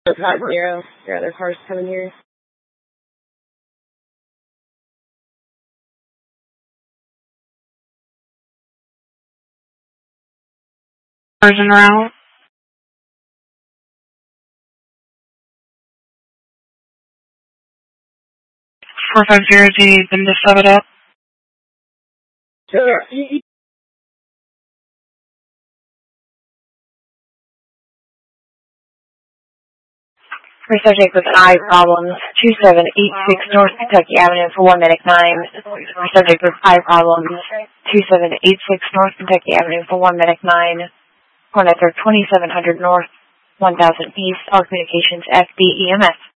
0. Your other car's coming here. Cars en route. 450, been to sub it up. Sure. For subject with eye problems, 2786 North Kentucky Avenue for 1 medic 9. For subject with eye problems, 2786 North Kentucky Avenue for 1 medic 9. Contact 2700 North, 1000 East, all communications FBEMS.